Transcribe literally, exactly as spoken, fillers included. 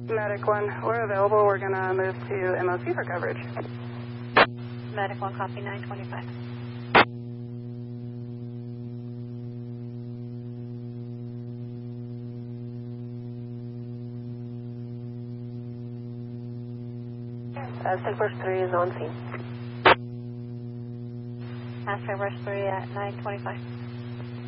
Medic one, we're available. We're going to move to M O C for coverage. Medic one, copy nine twenty-five. Uh, Sigrush three is on scene. Ask Sigrush three at nine twenty-five.